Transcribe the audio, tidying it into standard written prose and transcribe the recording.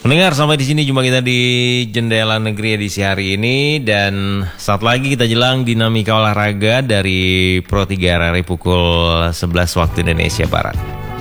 Mendengar sampai di sini jumpa kita di Jendela Negeri edisi hari ini, dan saat lagi kita jelang dinamika olahraga dari Pro 3 RRI pukul 11 waktu Indonesia Barat.